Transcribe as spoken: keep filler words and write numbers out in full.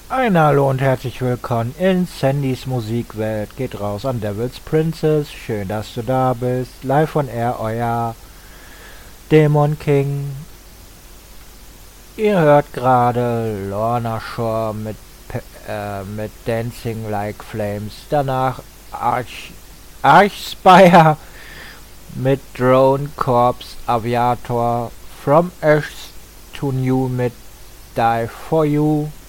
Ein Hallo und herzlich willkommen in Sandys Musikwelt. Geht raus an Devil's Princess. Schön, dass du da bist. Live von Air, euer Demon King. Ihr hört gerade Lorna Shore mit, äh, mit Dancing Like Flames. Danach Arch, Archspire mit Drone Corps Aviator. From Ash to New mit Die For You.